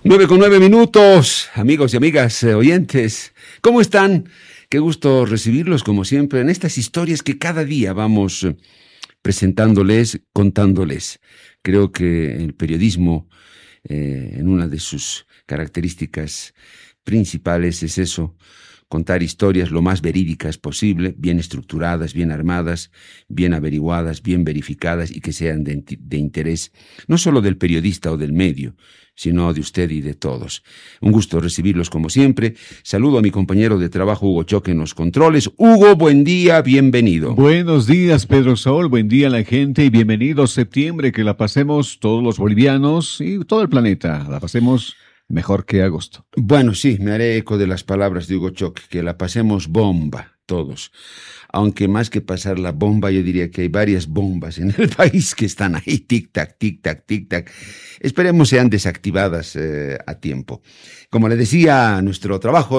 9:09, amigos y amigas oyentes. ¿Cómo están? Qué gusto recibirlos como siempre en estas historias que cada día vamos presentándoles, contándoles. Creo que el periodismo, en una de sus características principales es eso, contar historias lo más verídicas posible, bien estructuradas, bien armadas, bien averiguadas, bien verificadas y que sean de interés no solo del periodista o del medio, sino de usted y de todos. Un gusto recibirlos como siempre. Saludo a mi compañero de trabajo Hugo Choque en los controles. Hugo, buen día, bienvenido. Buenos días, Pedro Saúl, buen día a la gente y bienvenido septiembre, que la pasemos todos los bolivianos y todo el planeta, la pasemos mejor que agosto. Bueno, sí, me haré eco de las palabras de Hugo Choque, que la pasemos bomba, todos. Aunque más que pasar la bomba, yo diría que hay varias bombas en el país que están ahí, tic-tac, tic-tac, tic-tac. Esperemos sean desactivadas a tiempo. Como le decía, nuestro trabajo,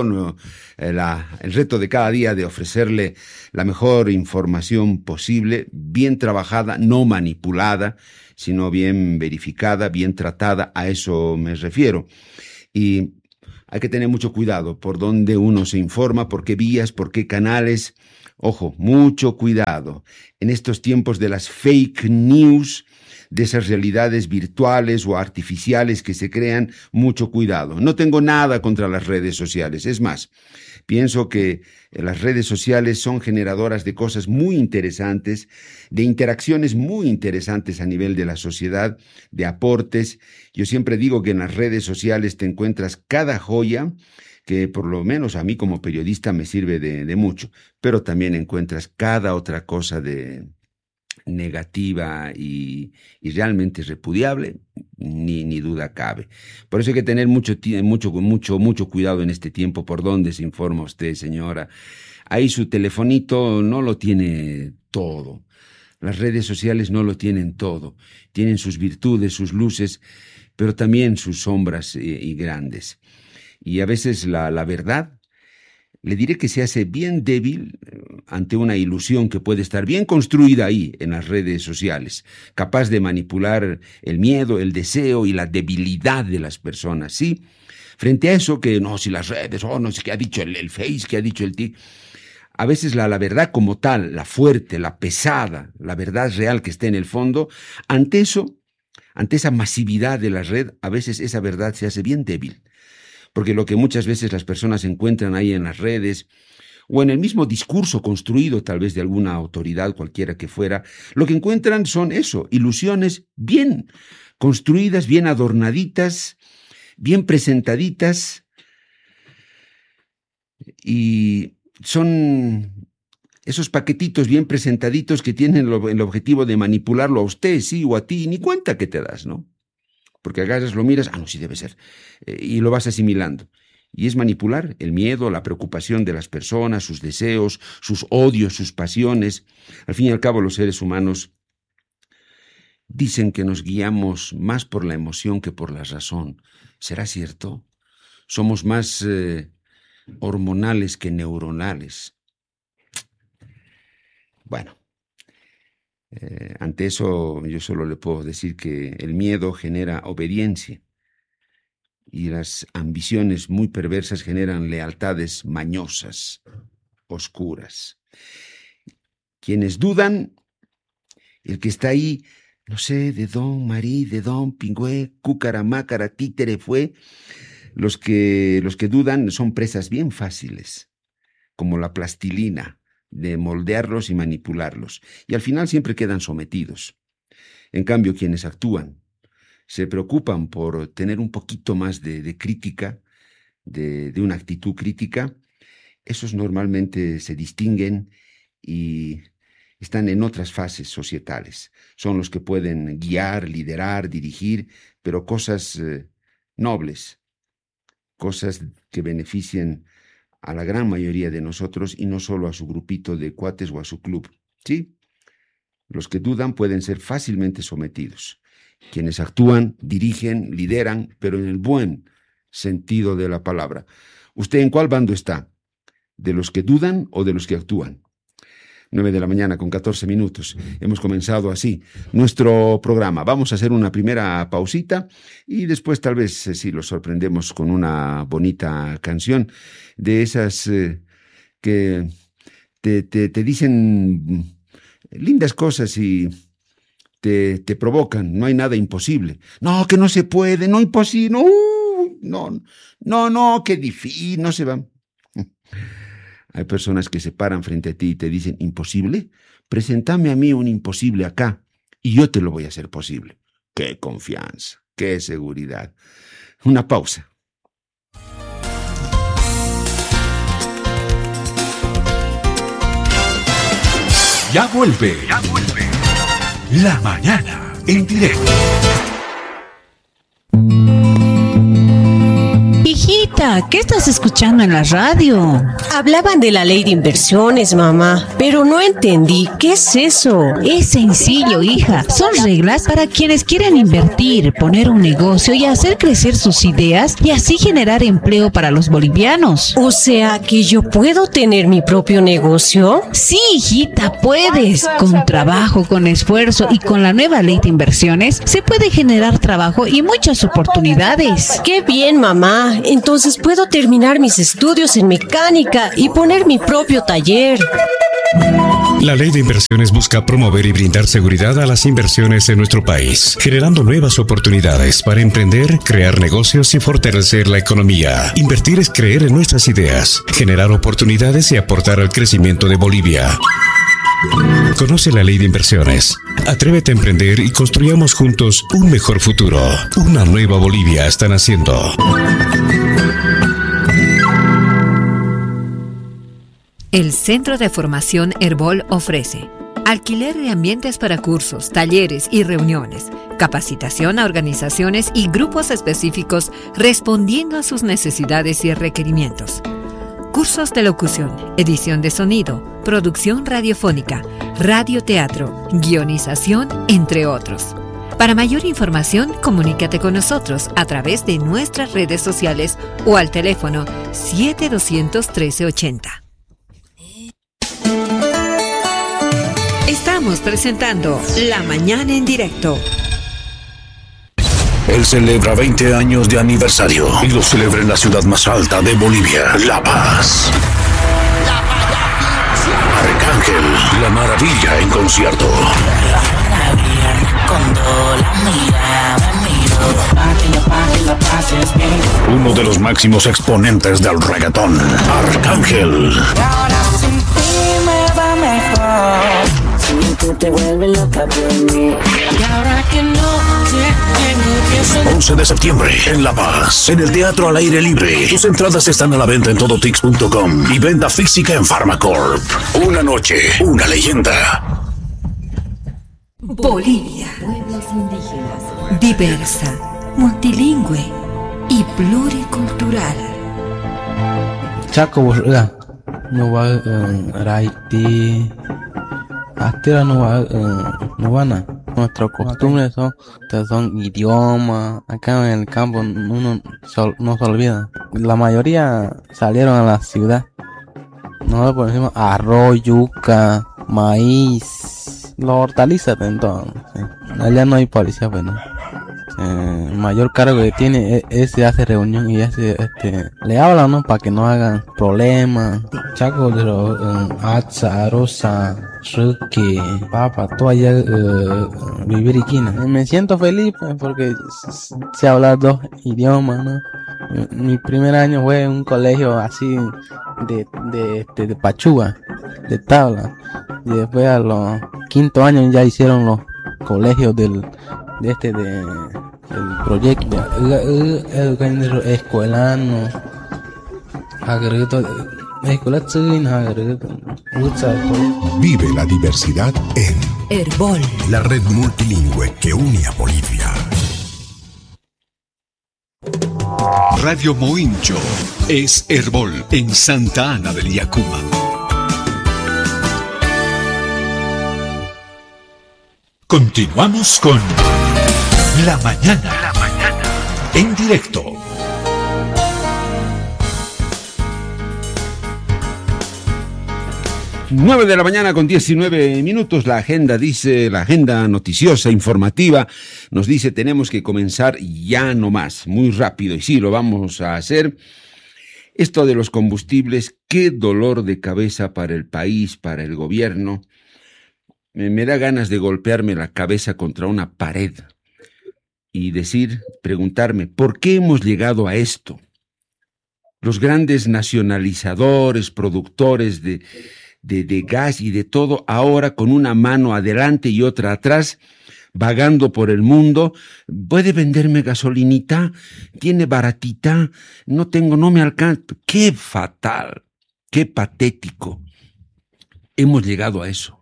el reto de cada día de ofrecerle la mejor información posible, bien trabajada, no manipulada, sino bien verificada, bien tratada, a eso me refiero. Y hay que tener mucho cuidado por dónde uno se informa, por qué vías, por qué canales. Ojo, mucho cuidado. En estos tiempos de las fake news, de esas realidades virtuales o artificiales que se crean, mucho cuidado. No tengo nada contra las redes sociales. Es más, pienso que las redes sociales son generadoras de cosas muy interesantes, de interacciones muy interesantes a nivel de la sociedad, de aportes. Yo siempre digo que en las redes sociales te encuentras cada joya que por lo menos a mí como periodista me sirve de mucho, pero también encuentras cada otra cosa de negativa y realmente repudiable, ni duda cabe. Por eso hay que tener mucho cuidado en este tiempo por dónde se informa usted, señora. Ahí su telefonito no lo tiene todo. Las redes sociales no lo tienen todo. Tienen sus virtudes, sus luces, pero también sus sombras y grandes. Y a veces la verdad, le diré que se hace bien débil ante una ilusión que puede estar bien construida ahí en las redes sociales, capaz de manipular el miedo, el deseo y la debilidad de las personas, ¿sí? Frente a eso que, no, si las redes, no sé qué ha dicho el Face, qué ha dicho el TIC, a veces la verdad como tal, la fuerte, la pesada, la verdad real que está en el fondo, ante eso, ante esa masividad de la red, a veces esa verdad se hace bien débil. Porque lo que muchas veces las personas encuentran ahí en las redes o en el mismo discurso construido tal vez de alguna autoridad, cualquiera que fuera, lo que encuentran son eso, ilusiones bien construidas, bien adornaditas, bien presentaditas, y son esos paquetitos bien presentaditos que tienen el objetivo de manipularlo a usted, sí, o a ti, y ni cuenta que te das, ¿no? Porque agarras, lo miras, no, sí debe ser, y lo vas asimilando. Y es manipular el miedo, la preocupación de las personas, sus deseos, sus odios, sus pasiones. Al fin y al cabo, los seres humanos dicen que nos guiamos más por la emoción que por la razón. ¿Será cierto? Somos más hormonales que neuronales. Bueno. Ante eso yo solo le puedo decir que el miedo genera obediencia y las ambiciones muy perversas generan lealtades mañosas, oscuras. Quienes dudan, el que está ahí, no sé, de don Marí, de don Pingüé, cúcara, mácara, títere fue, los que dudan son presas bien fáciles, como la plastilina, de moldearlos y manipularlos, y al final siempre quedan sometidos. En cambio, quienes actúan, se preocupan por tener un poquito más de crítica, de una actitud crítica, esos normalmente se distinguen y están en otras fases societales. Son los que pueden guiar, liderar, dirigir, pero cosas nobles, cosas que beneficien a la gran mayoría de nosotros y no solo a su grupito de cuates o a su club, ¿sí? Los que dudan pueden ser fácilmente sometidos. Quienes actúan, dirigen, lideran, pero en el buen sentido de la palabra. ¿Usted en cuál bando está? ¿De los que dudan o de los que actúan? 9 de la mañana con 14 minutos. Hemos comenzado así nuestro programa. Vamos a hacer una primera pausita y después tal vez si los sorprendemos con una bonita canción de esas que te dicen lindas cosas y te provocan. No hay nada imposible. No, que no se puede, no imposible. No, qué difícil, no se va. Hay personas que se paran frente a ti y te dicen, ¿imposible? Preséntame a mí un imposible acá y yo te lo voy a hacer posible. ¡Qué confianza! ¡Qué seguridad! Una pausa. Ya vuelve. La mañana en directo. Hijita, ¿qué estás escuchando en la radio? Hablaban de la ley de inversiones, mamá, pero no entendí. ¿Qué es eso? Es sencillo, hija. Son reglas para quienes quieren invertir, poner un negocio y hacer crecer sus ideas y así generar empleo para los bolivianos. O sea, ¿que yo puedo tener mi propio negocio? Sí, hijita, puedes. Con trabajo, con esfuerzo y con la nueva ley de inversiones se puede generar trabajo y muchas oportunidades. ¡Qué bien, mamá! Entonces puedo terminar mis estudios en mecánica y poner mi propio taller. La Ley de Inversiones busca promover y brindar seguridad a las inversiones en nuestro país, generando nuevas oportunidades para emprender, crear negocios y fortalecer la economía. Invertir es creer en nuestras ideas, generar oportunidades y aportar al crecimiento de Bolivia. Conoce la Ley de Inversiones. Atrévete a emprender y construyamos juntos un mejor futuro. Una nueva Bolivia está naciendo. El Centro de Formación Herbol ofrece alquiler de ambientes para cursos, talleres y reuniones, capacitación a organizaciones y grupos específicos respondiendo a sus necesidades y requerimientos. Cursos de locución, edición de sonido, producción radiofónica, radioteatro, guionización, entre otros. Para mayor información, comunícate con nosotros a través de nuestras redes sociales o al teléfono 7200-1380. Estamos presentando La Mañana en Directo. Él celebra 20 años de aniversario y lo celebra en la ciudad más alta de Bolivia, La Paz. Arcángel, La Maravilla en concierto. Uno de los máximos exponentes del reggaetón, Arcángel. 11 de septiembre en La Paz, en el Teatro al Aire Libre. Tus entradas están a la venta en todotix.com y venta física en Pharmacorp. Una noche, una leyenda. Bolivia, pueblos indígenas, diversa, multilingüe y pluricultural. Chaco Borga, no va a Raiti, hasta no van a. Nuestras costumbres son idiomas. Acá en el campo uno no se olvida. La mayoría salieron a la ciudad. Nosotros por encima arroz, yuca, maíz, las hortalizas entonces. Allá no hay policía, pues no. El mayor cargo que tiene ese hace reunión y le hablan, ¿no? Para que no hagan problemas. Chaco de los Atza, Rosa, Ruki, Papa, todo allá vivir aquí, ¿no? Me siento feliz pues, porque sé hablar 2 idiomas, ¿no? Mi primer año fue en un colegio así de Pachúa, de tabla. Y después a los 5º años ya hicieron los colegios del proyecto escuelano, Vive la diversidad en Herbol, la red multilingüe que une a Bolivia. Radio Moincho es Herbol en Santa Ana del Yacuma. Continuamos con La Mañana en directo. 9 de la mañana con 19 minutos. La agenda dice, la agenda noticiosa, informativa, nos dice tenemos que comenzar ya nomás, muy rápido. Y sí, lo vamos a hacer. Esto de los combustibles, qué dolor de cabeza para el país, para el gobierno. Me da ganas de golpearme la cabeza contra una pared y preguntarme, ¿por qué hemos llegado a esto? Los grandes nacionalizadores, productores de gas y de todo, ahora con una mano adelante y otra atrás, vagando por el mundo. ¿Puede venderme gasolinita? ¿Tiene baratita? No me alcanza. ¡Qué fatal! ¡Qué patético! Hemos llegado a eso.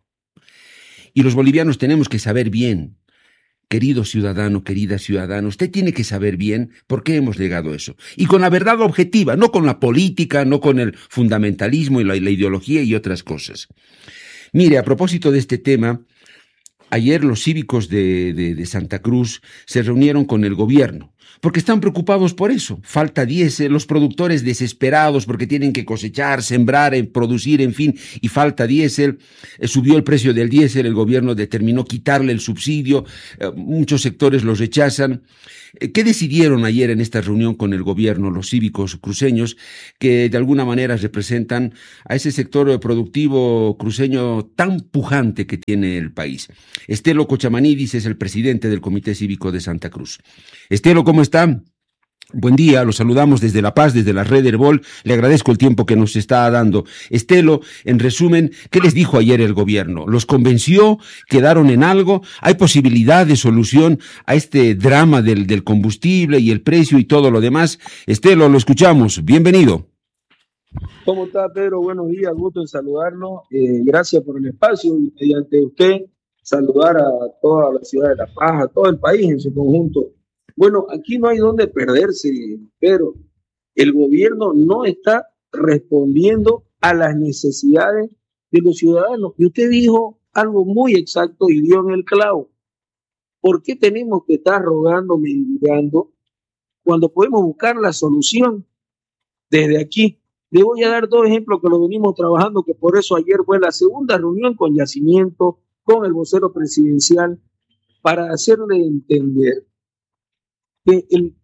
Y los bolivianos tenemos que saber bien, querido ciudadano, querida ciudadana, usted tiene que saber bien por qué hemos llegado a eso. Y con la verdad objetiva, no con la política, no con el fundamentalismo y la ideología y otras cosas. Mire, a propósito de este tema, ayer los cívicos de Santa Cruz se reunieron con el gobierno, porque están preocupados por eso. Falta diésel, los productores desesperados porque tienen que cosechar, sembrar, producir, en fin, y falta diésel. Subió el precio del diésel, el gobierno determinó quitarle el subsidio, muchos sectores los rechazan. ¿Qué decidieron ayer en esta reunión con el gobierno, los cívicos cruceños, que de alguna manera representan a ese sector productivo cruceño tan pujante que tiene el país? Estelo Cochamanidis es el presidente del Comité Cívico de Santa Cruz. Estelo, ¿cómo está? Buen día, lo saludamos desde La Paz, desde la red Herbol. Le agradezco el tiempo que nos está dando. Estelo, en resumen, ¿qué les dijo ayer el gobierno? ¿Los convenció? ¿Quedaron en algo? ¿Hay posibilidad de solución a este drama del combustible y el precio y todo lo demás? Estelo, lo escuchamos. Bienvenido. ¿Cómo está, Pedro? Buenos días, gusto en saludarlo. Gracias por el espacio y ante usted saludar a toda la ciudad de La Paz, a todo el país en su conjunto. Bueno, aquí no hay dónde perderse, pero el gobierno no está respondiendo a las necesidades de los ciudadanos. Y usted dijo algo muy exacto y dio en el clavo. ¿Por qué tenemos que estar rogando, mendigando, cuando podemos buscar la solución desde aquí? Le voy a dar dos ejemplos que lo venimos trabajando, que por eso ayer fue la segunda reunión con Yacimiento, con el vocero presidencial, para hacerle entender que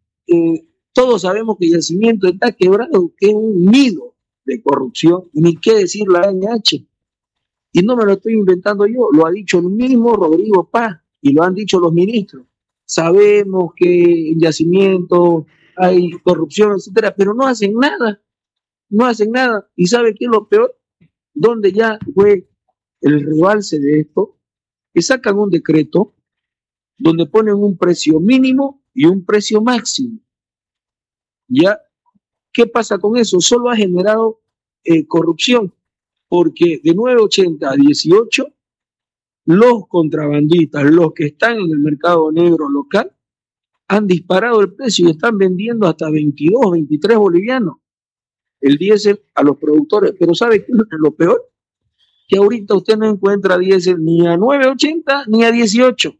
todos sabemos que Yacimiento está quebrado, que es un nido de corrupción, ni qué decir la ANH. Y no me lo estoy inventando yo, lo ha dicho el mismo Rodrigo Paz y lo han dicho los ministros. Sabemos que en Yacimiento hay corrupción, etcétera, pero no hacen nada. No hacen nada. ¿Y sabe qué es lo peor? Donde ya fue el rebalse de esto, que sacan un decreto donde ponen un precio mínimo y un precio máximo. ¿Ya? ¿Qué pasa con eso? Solo ha generado corrupción, porque de 9.80 a 18, los contrabandistas, los que están en el mercado negro local, han disparado el precio y están vendiendo hasta 22, 23 bolivianos el diésel a los productores. Pero ¿sabe qué es lo peor? Que ahorita usted no encuentra diésel ni a 9.80 ni a 18.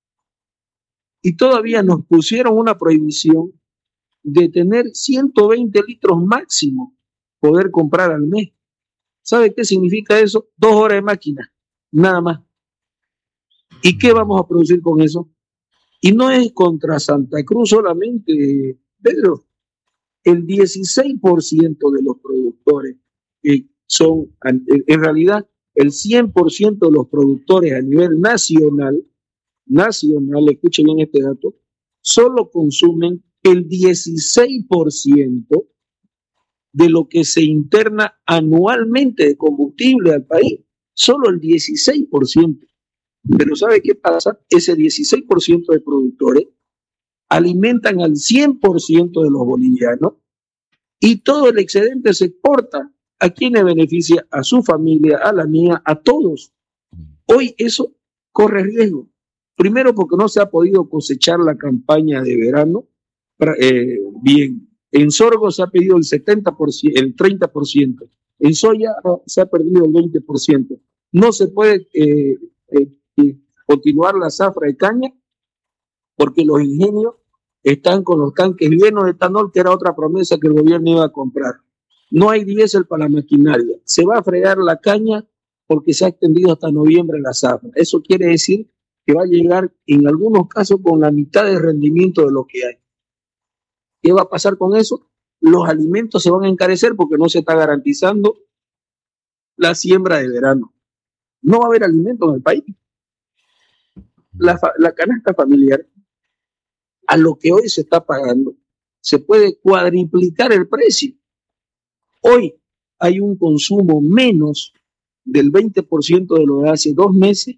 Y todavía nos pusieron una prohibición de tener 120 litros máximo poder comprar al mes. ¿Sabe qué significa eso? 2 horas de máquina, nada más. ¿Y qué vamos a producir con eso? Y no es contra Santa Cruz solamente, Pedro. El 16% de los productores son, en realidad, el 100% de los productores a nivel nacional, escuchen bien este dato, solo consumen el 16% de lo que se interna anualmente de combustible al país. Solo el 16%. Pero ¿sabe qué pasa? Ese 16% de productores alimentan al 100% de los bolivianos y todo el excedente se exporta. ¿A quién le beneficia? A su familia, a la mía, a todos. Hoy eso corre riesgo. Primero porque no se ha podido cosechar la campaña de verano bien. En sorgo se ha pedido el 70%, el 30%. En soya se ha perdido el 20%. No se puede continuar la zafra de caña porque los ingenios están con los tanques llenos de etanol, que era otra promesa que el gobierno iba a comprar. No hay diésel para la maquinaria. Se va a fregar la caña porque se ha extendido hasta noviembre la zafra. Eso quiere decir que va a llegar en algunos casos con la mitad de rendimiento de lo que hay. ¿Qué va a pasar con eso? Los alimentos se van a encarecer porque no se está garantizando la siembra de verano. No va a haber alimento en el país. La canasta familiar, a lo que hoy se está pagando, se puede cuadriplicar el precio. Hoy hay un consumo menos del 20% de lo de hace 2 meses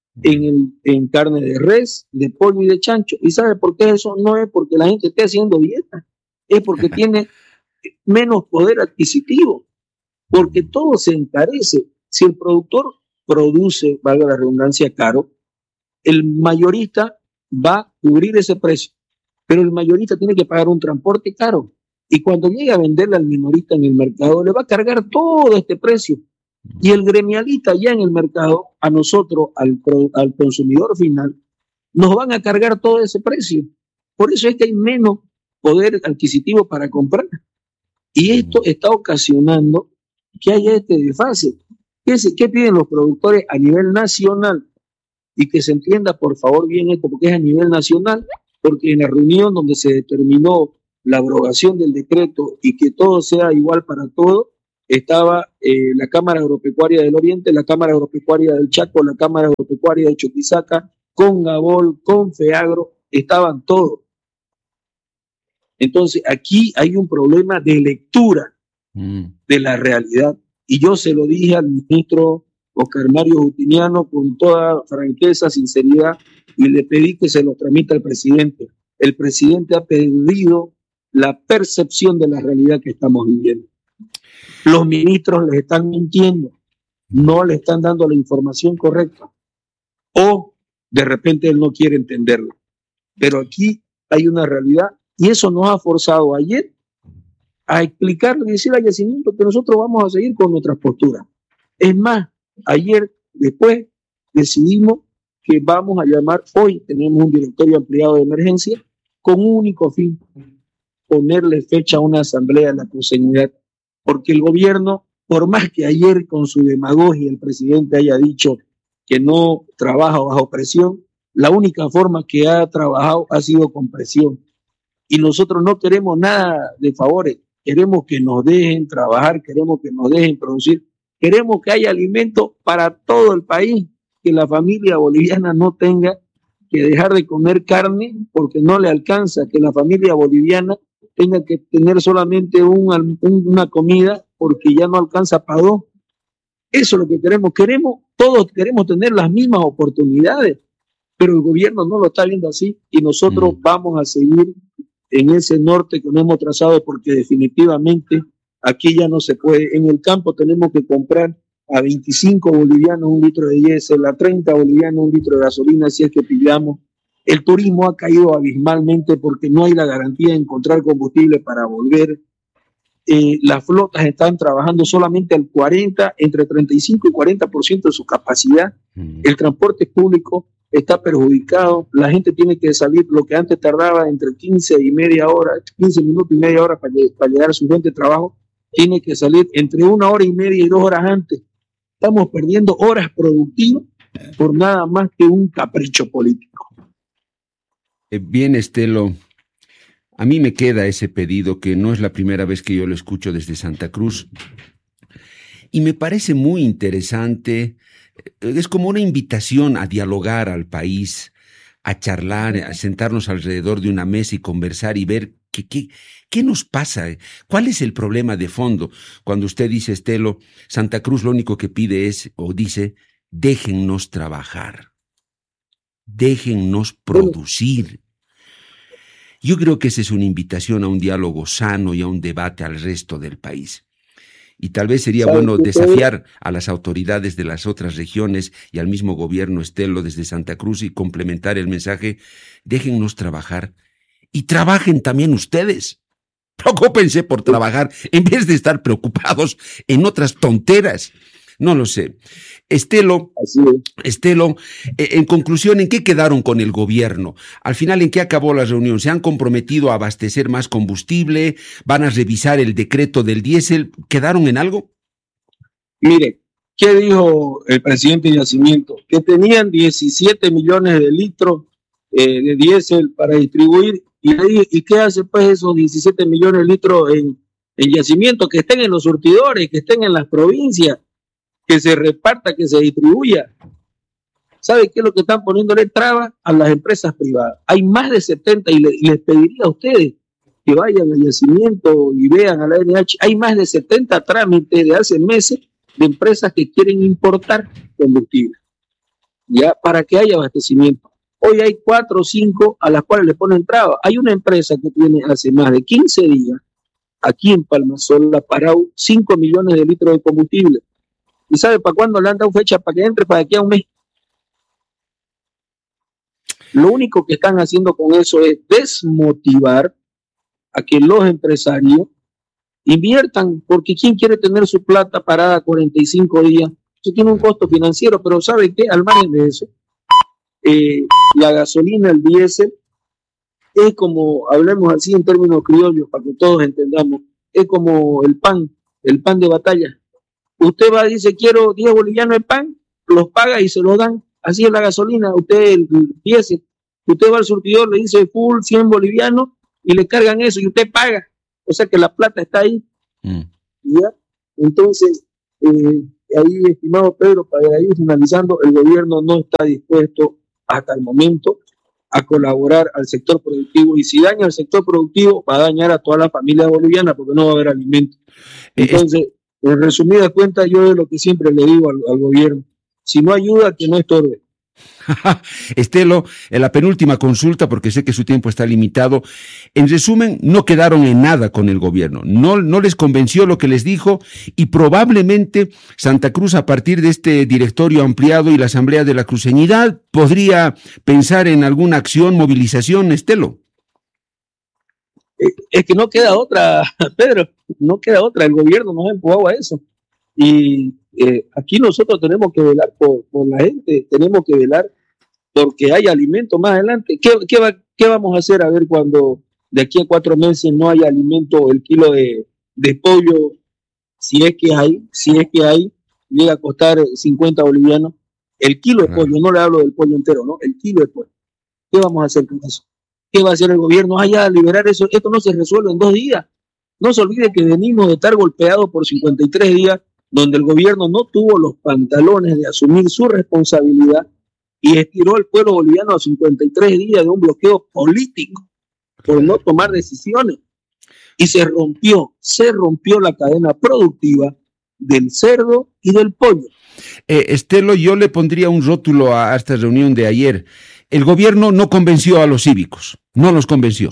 en carne de res, de pollo y de chancho. ¿Y sabe por qué eso? No es porque la gente esté haciendo dieta, es porque tiene menos poder adquisitivo, porque todo se encarece. Si el productor produce, valga la redundancia, caro, el mayorista va a cubrir ese precio, pero el mayorista tiene que pagar un transporte caro, y cuando llegue a venderle al minorista en el mercado, le va a cargar todo este precio, y el gremialista ya en el mercado, a nosotros, al consumidor final, nos van a cargar todo ese precio. Por eso es que hay menos poder adquisitivo para comprar, y esto está ocasionando que haya este desfase. ¿Qué piden los productores a nivel nacional? Y que se entienda por favor bien esto, porque es a nivel nacional, porque en la reunión donde se determinó la abrogación del decreto y que todo sea igual para todos, estaba la Cámara Agropecuaria del Oriente, la Cámara Agropecuaria del Chaco, la Cámara Agropecuaria de Choquisaca, con Gabol, con Feagro, estaban todos. Entonces aquí hay un problema de lectura de la realidad, y yo se lo dije al ministro Oscar Mario Justiniano con toda franqueza, sinceridad, y le pedí que se lo tramite al presidente. El presidente ha perdido la percepción de la realidad que estamos viviendo. Los ministros les están mintiendo, no le están dando la información correcta, o de repente él no quiere entenderla. Pero aquí hay una realidad, y eso nos ha forzado ayer a explicarle y decir al yacimiento que nosotros vamos a seguir con nuestras posturas. Es más, ayer después decidimos que vamos a llamar, hoy tenemos un directorio ampliado de emergencia con un único fin: ponerle fecha a una asamblea en la proximidad, porque el gobierno, por más que ayer con su demagogia el presidente haya dicho que no trabaja bajo presión, la única forma que ha trabajado ha sido con presión, y nosotros no queremos nada de favores, queremos que nos dejen trabajar, queremos que nos dejen producir. Queremos que haya alimento para todo el país, que la familia boliviana no tenga que dejar de comer carne porque no le alcanza, que la familia boliviana tenga que tener solamente una comida porque ya no alcanza para 2. Eso es lo que queremos. Todos queremos tener las mismas oportunidades, pero el gobierno no lo está viendo así, y nosotros vamos a seguir en ese norte que nos hemos trazado, porque definitivamente aquí ya no se puede. En el campo tenemos que comprar a 25 bolivianos un litro de diésel, a 30 bolivianos un litro de gasolina, si es que pillamos. El turismo ha caído abismalmente porque no hay la garantía de encontrar combustible para volver. Las flotas están trabajando solamente al 40, entre 35 y 40% de su capacidad. El transporte público está perjudicado. La gente tiene que salir, lo que antes tardaba entre 15 minutos y media hora para llegar a su fuente de trabajo, tiene que salir entre 1 hora y media y 2 horas antes. Estamos perdiendo horas productivas por nada más que un capricho político. Bien, Estelo, a mí me queda ese pedido, que no es la primera vez que yo lo escucho desde Santa Cruz, y me parece muy interesante. Es como una invitación a dialogar al país, a charlar, a sentarnos alrededor de una mesa y conversar y ver qué nos pasa, cuál es el problema de fondo. Cuando usted dice, Estelo, Santa Cruz lo único que pide es, o dice, déjennos trabajar, déjennos producir. Yo creo que esa es una invitación a un diálogo sano y a un debate al resto del país. Y tal vez sería bueno desafiar a las autoridades de las otras regiones y al mismo gobierno, Estelo, desde Santa Cruz, y complementar el mensaje: déjennos trabajar y trabajen también ustedes. Preocúpense por trabajar en vez de estar preocupados en otras tonteras. No lo sé. Estelo, en conclusión, ¿en qué quedaron con el gobierno? Al final, ¿en qué acabó la reunión? ¿Se han comprometido a abastecer más combustible? ¿Van a revisar el decreto del diésel? ¿Quedaron en algo? Mire, ¿Qué dijo el presidente de Yacimiento? Que tenían 17 millones de litros de diésel para distribuir. ¿Y qué hace pues esos 17 millones de litros en Yacimiento? Que estén en los surtidores, que estén en las provincias, que se reparta, que se distribuya. ¿Sabe qué es lo que están poniéndole trabas a las empresas privadas? Hay más de 70, y les pediría a ustedes que vayan al Yacimiento y vean a la ANH, hay más de 70 trámites de hace meses de empresas que quieren importar combustible, ya para que haya abastecimiento. Hoy hay 4 o 5 a las cuales le ponen trabas. Hay una empresa que tiene hace más de 15 días, aquí en Palmasol, la Parau, 5 millones de litros de combustible. ¿Y sabe para cuándo le han dado fecha? Para que entre para aquí a un mes. Lo único que están haciendo con eso es desmotivar a que los empresarios inviertan, porque ¿quién quiere tener su plata parada 45 días? Eso tiene un costo financiero, pero ¿sabe qué? Al margen de eso, la gasolina, el diésel, es como, hablemos así en términos criollos, para que todos entendamos, es como el pan de batalla. Usted va y dice, quiero 10 bolivianos de pan, los paga y se los dan. Así es la gasolina, usted el diésel, usted va al surtidor, le dice full 100 bolivianos y le cargan eso y usted paga. O sea que la plata está ahí. ¿Ya? Entonces, ahí, estimado Pedro, para ir finalizando, el gobierno no está dispuesto hasta el momento a colaborar al sector productivo, y si daña al sector productivo va a dañar a toda la familia boliviana porque no va a haber alimento. Entonces, en resumidas cuentas, yo es lo que siempre le digo al gobierno: si no ayuda, que no estorbe. Estelo, en la penúltima consulta, porque sé que su tiempo está limitado, en resumen, no quedaron en nada con el gobierno, no les convenció lo que les dijo, y probablemente Santa Cruz, a partir de este directorio ampliado y la Asamblea de la Cruceñidad, podría pensar en alguna acción, movilización, Estelo. Es que no queda otra, Pedro, no queda otra, el gobierno nos ha empujado a eso, y aquí nosotros tenemos que velar por la gente, tenemos que velar porque haya alimento más adelante. ¿Qué vamos a hacer a ver cuando de aquí a 4 meses no haya alimento? El kilo de pollo, si es que hay, llega a costar 50 bolivianos. El kilo de pollo, no le hablo del pollo entero, ¿no? El kilo de pollo. ¿Qué vamos a hacer con eso? ¿Qué va a hacer el gobierno? Ya liberar eso. Esto no se resuelve en 2 días. No se olvide que venimos de estar golpeados por 53 días, donde el gobierno no tuvo los pantalones de asumir su responsabilidad y estiró al pueblo boliviano a 53 días de un bloqueo político por no tomar decisiones. Y se rompió la cadena productiva del cerdo y del pollo. Estelo, yo le pondría un rótulo a esta reunión de ayer. El gobierno no convenció a los cívicos, no los convenció.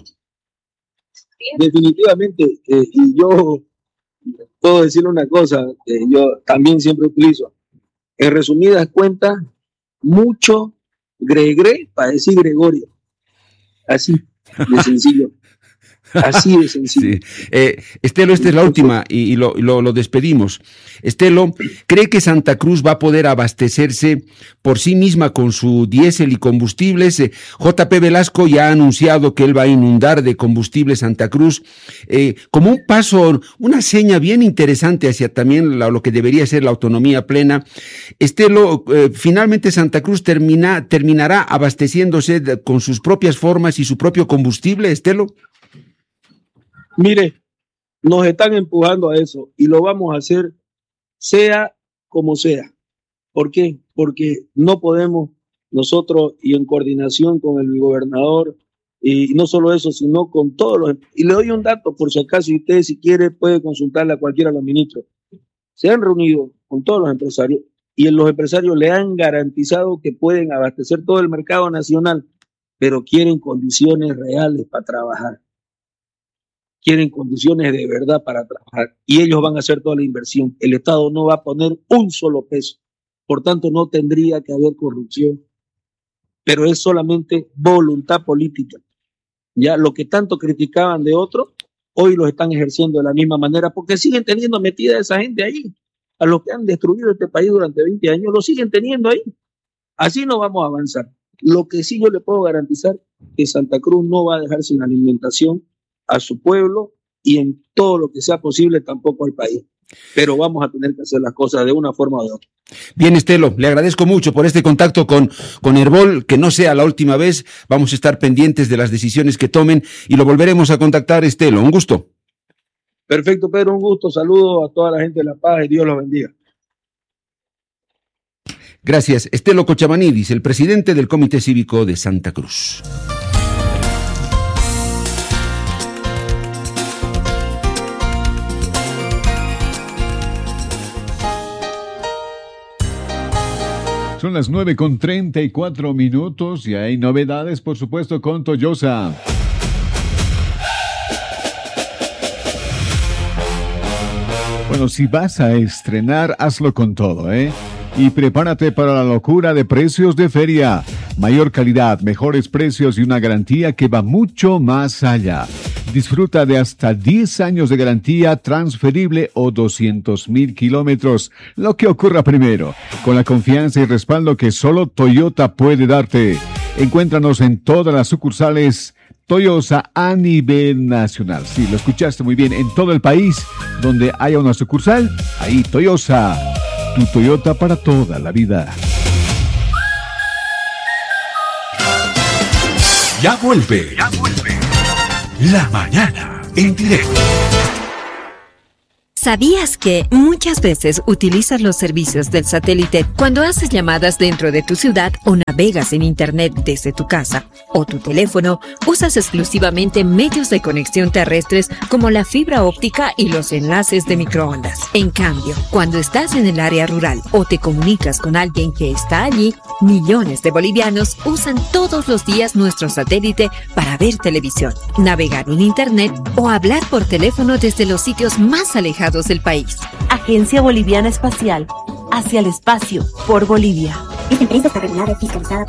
Definitivamente, y yo puedo decirle una cosa que yo también siempre utilizo. En resumidas cuentas, mucho gregre para decir Gregorio. Así de sencillo. Así de sencillo. Sí. Estelo, esta es la última y lo despedimos. Estelo, ¿cree que Santa Cruz va a poder abastecerse por sí misma con su diésel y combustibles? JP Velasco ya ha anunciado que él va a inundar de combustible Santa Cruz, como un paso, una seña bien interesante hacia también lo que debería ser la autonomía plena. Estelo, finalmente Santa Cruz terminará abasteciéndose con sus propias formas y su propio combustible, Estelo. Mire, nos están empujando a eso y lo vamos a hacer sea como sea. ¿Por qué? Porque no podemos nosotros, y en coordinación con el gobernador, y no solo eso, sino con todos los... Y le doy un dato, por si acaso, y usted si quiere puede consultarle a cualquiera de los ministros. Se han reunido con todos los empresarios y los empresarios le han garantizado que pueden abastecer todo el mercado nacional, pero quieren condiciones reales para trabajar. Quieren condiciones de verdad para trabajar y ellos van a hacer toda la inversión. El Estado no va a poner un solo peso, por tanto no tendría que haber corrupción, pero es solamente voluntad política. Ya lo que tanto criticaban de otros, hoy lo están ejerciendo de la misma manera porque siguen teniendo metida esa gente ahí. A los que han destruido este país durante 20 años, lo siguen teniendo ahí. Así no vamos a avanzar. Lo que sí yo le puedo garantizar que Santa Cruz no va a dejar sin alimentación a su pueblo y en todo lo que sea posible tampoco al país. pero vamos a tener que hacer las cosas de una forma o de otra. Bien, Estelo, le agradezco mucho por este contacto con Herbol, que no sea la última vez, vamos a estar pendientes de las decisiones que tomen y lo volveremos a contactar, Estelo, un gusto. Perfecto, Pedro, un gusto, saludos a toda la gente de La Paz y Dios los bendiga. Gracias, Estelo Cochamanidis, el presidente del Comité Cívico de Santa Cruz. Son las 9:34 y hay novedades, por supuesto, con Toyosa. Bueno, si vas a estrenar, hazlo con todo, ¿eh? Y prepárate para la locura de precios de feria. Mayor calidad, mejores precios y una garantía que va mucho más allá. Disfruta de hasta 10 años de garantía transferible o 200,000 kilómetros, lo que ocurra primero, con la confianza y respaldo que solo Toyota puede darte. Encuéntranos en todas las sucursales Toyosa a nivel nacional. Sí, lo escuchaste muy bien, en todo el país donde haya una sucursal, ahí Toyosa, tu Toyota para toda la vida. Ya vuelve. La mañana en directo. ¿Sabías que muchas veces utilizas los servicios del satélite cuando haces llamadas dentro de tu ciudad o navegas en internet desde tu casa o tu teléfono? Usas exclusivamente medios de conexión terrestres como la fibra óptica y los enlaces de microondas. En cambio, cuando estás en el área rural o te comunicas con alguien que está allí, millones de bolivianos usan todos los días nuestro satélite para ver televisión, navegar en internet o hablar por teléfono desde los sitios más alejados del país. Agencia Boliviana Espacial, hacia el espacio, por Bolivia. Esta empresa está regulada y fiscalizada